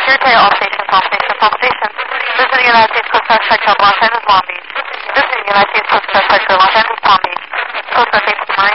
Security, all stations, all stations, all stations. Visiting United States Coast Guard Sector, Los Angeles, Long Beach. Visiting United States Coast Guard Sector, Los Angeles, Palm Beach. Coast Guard Safety Marine.